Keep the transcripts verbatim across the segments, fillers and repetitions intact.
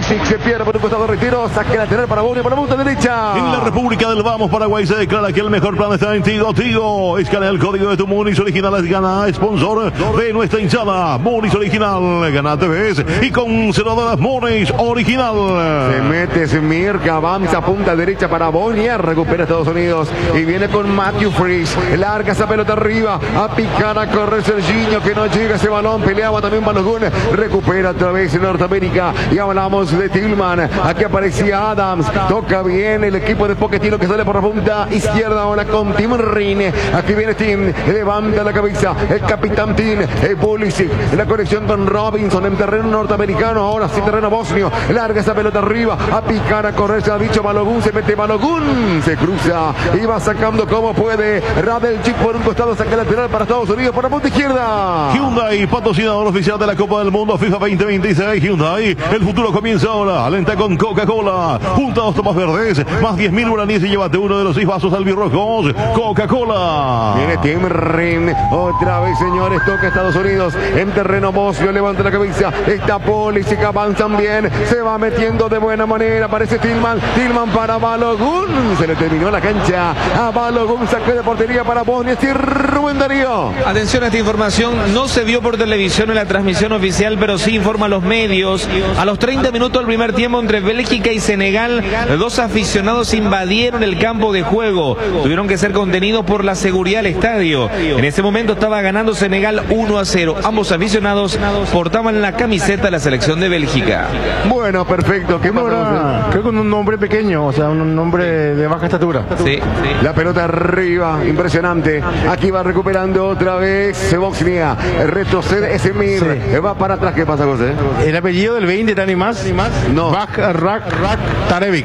Pulisic se pierde por un costado, retiro, saque lateral para Bosnia, por la punta derecha. En la República del Vamos, Paraguay, se declara que el mejor plan está en Tigo. Tigo, escanea el código de tu Munis Original, es gana, sponsor de nuestra hinchada. Munis Original, gana T Vs y conservadoras Munis Original. Se mete Smirka, avanza punta derecha para Bosnia, recupera Estados Unidos y viene con Matthew Freeze, larga esa pelota arriba, a picar, a correr Serginho, que no llega ese balón, peleaba también Balogun, recupera otra vez en Norteamérica y hablamos de Tillman, aquí aparecía Adams, toca bien el equipo de Pochettino que sale por la punta izquierda ahora con Tim Rin, aquí viene Tim, levanta la cabeza, el capitán Tim, el Pulisic, la conexión con Robinson en terreno norteamericano, ahora sí terreno bosnio, larga esa pelota arriba, a picar, a correr, se ha dicho Balogun, se mete Balogun, se cruza y va sacando como puede, Radeljic por un costado, saca lateral para Estados Unidos por la punta izquierda. Hyundai, patrocinador oficial de la Copa del Mundo FIFA veinte veintiséis. Hyundai, el futuro comienza ahora. Alenta con Coca-Cola. Junta dos tomas verdes, más diez mil guaraníes y llévate uno de los seis vasos albirrojos. Coca-Cola. Viene Tim Rin, otra vez, señores, toca Estados Unidos en terreno bosnio, levanta la cabeza, está Pulisic, avanzan bien, se va metiendo de buena manera, aparece Tillman, Tillman para Balogun, se le terminó la cancha a Balogun, saque de portería para Bosnia, y Rubén Darío. Atención a esta información, no se vio por televisión en la transmisión oficial, pero sí informan los medios. A los treinta minutos del primer tiempo entre Bélgica y Senegal, dos aficionados invadieron el campo de juego. Tuvieron que ser contenidos por la seguridad del estadio. En ese momento estaba ganando Senegal uno a cero. Ambos aficionados portaban la camiseta de la selección de Bélgica. Bueno, perfecto. ¿Qué Ahora, creo que un nombre pequeño, o sea, un nombre de baja estatura. Sí, sí. La pelota arriba, impresionante. Aquí va recuperando otra vez Bosnia. Retrocede Semir. Sí. Va para atrás. ¿Qué pasa, José? El apellido del veinte, ¿está ni más? No. Bakrak Tarevic.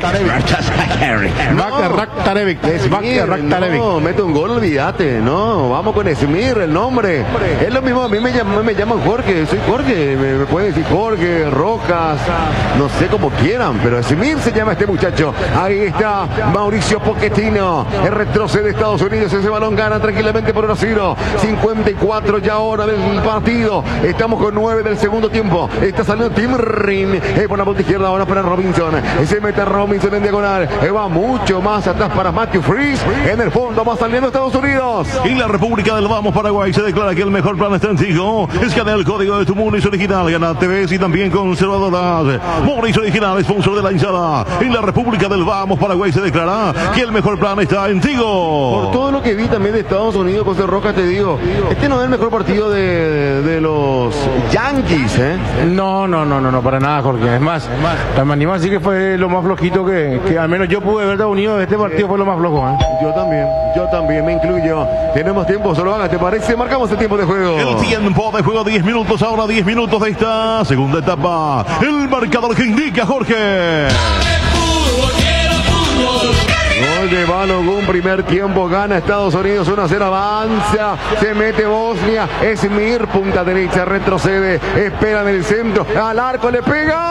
Bakrak Tarevic. Es Bakrak Tarevic. No, mete un gol, olvídate. No, vamos con Semir, el nombre. Es lo mismo, a mí me llaman, me llaman Jorge. Soy Jorge. Me, me pueden decir Jorge, Rojas, no sé cómo quieran, pero Semir se llama este muchacho. Ahí está Mauricio Pochettino. El retrocede de Estados Unidos. Ese balón gana tranquilamente por uno a cero. cincuenta y cuatro ya hora del partido. Estamos con nueve del segundo tiempo. Está saliendo Tim Rin. Eh, por la punta izquierda ahora para Robinson. Se mete Robinson en diagonal. Eh, va mucho más atrás para Matthew Freeze. En el fondo va saliendo Estados Unidos. En la República del Vamos, Paraguay, se declara que el mejor plan está en Tigo. Escanea el código de tu Munis Original. Gana T Vs y también conservadoras. Munis Original, sponsor de la hinchada. En la República del Vamos, Paraguay, se declara que el mejor plan está en Tigo. Por todo lo que vi también de Estados Unidos, José Rojas, te digo, este no es el mejor partido de, de los Yankees, ¿eh? No, no, no, no, no, para nada, Jorge. Es más, la Manima sí que fue lo más flojito que, que al menos yo pude ver de Unidos. Este partido fue lo más flojo, ¿eh? Yo también, yo también, me incluyo. Tenemos tiempo, solo haga, ¿te parece? Marcamos el tiempo de juego. El tiempo de juego, diez minutos, ahora diez minutos de esta segunda etapa. El marcador que indica Jorge. Gol de Balogun, primer tiempo, gana Estados Unidos uno a cero, avanza, se mete Bosnia, Esmir, punta derecha, retrocede, espera en el centro, al arco, le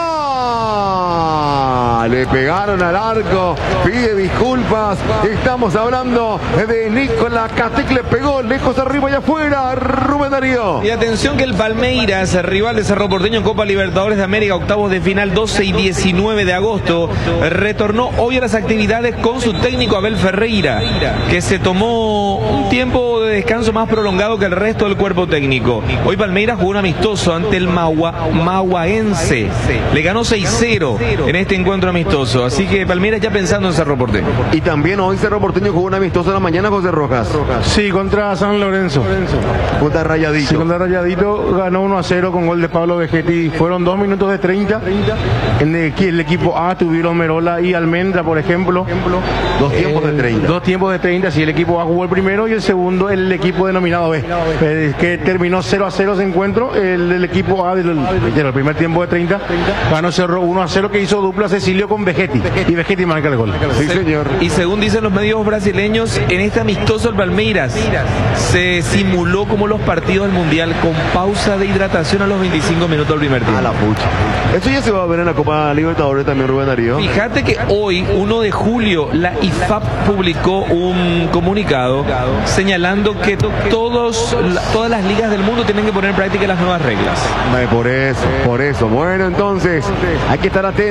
pega, le pegaron al arco, pide disculpas, estamos hablando de Nicolás Catic, le pegó lejos arriba y afuera, Rubén Darío. Y atención que el Palmeiras, rival de Cerro Porteño en Copa Libertadores de América, octavos de final doce y diecinueve de agosto, retornó hoy a las actividades con su técnico Abel Ferreira, que se tomó un tiempo de descanso más prolongado que el resto del cuerpo técnico. Hoy Palmeiras jugó un amistoso ante el Magua, Maguaense. Le ganó seis cero en este encuentro amistoso. Así que Palmeiras ya pensando en Cerro Porteño. Y también hoy Cerro Porteño jugó un amistoso en la mañana, José Rojas. Sí, contra San Lorenzo. Contra Rayadito. Sí, contra Rayadito ganó uno a cero con gol de Pablo Vegetti. Fueron dos minutos de treinta. En el, el equipo A tuvieron Merola y Almendra, por ejemplo. Dos tiempos de treinta. Dos tiempos de treinta, sí, el equipo A jugó el primero y el segundo el equipo denominado B, eh, que terminó cero a cero ese encuentro. El, el equipo A del, del primer tiempo de treinta ganó Cerro uno a cero, que hizo dupla Cecilio con Vegetti, y Vegetti marca el gol. Sí, señor. Y según dicen los medios brasileños, en este amistoso el Palmeiras se simuló como los partidos del Mundial, con pausa de hidratación a los veinticinco minutos del primer tiempo. A la pucha. Eso ya se va a ver en la Copa Libertadores también, Rubén Darío. Fíjate que hoy, uno de julio, la I F A B publicó un comunicado señalando que todos, todas las ligas del mundo tienen que poner en práctica las nuevas reglas. Por eso, por eso. Bueno, entonces, hay que estar atentos.